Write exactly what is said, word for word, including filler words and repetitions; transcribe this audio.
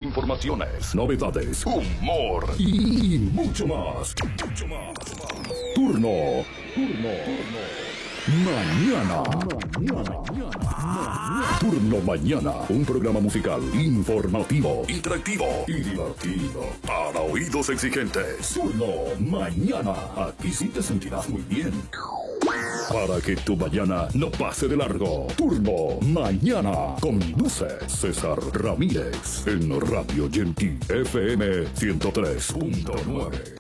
informaciones, novedades, humor y, y mucho más. Mucho más. Turno. Turno. Mañana. Mañana. Mañana. Turno Mañana. Un programa musical, informativo, interactivo y divertido. Para oídos exigentes. Turno Mañana. Aquí sí te sentirás muy bien. Para que tu mañana no pase de largo. Turno Mañana. Conduce César Ramírez en Radio Gentil F M ciento tres punto nueve.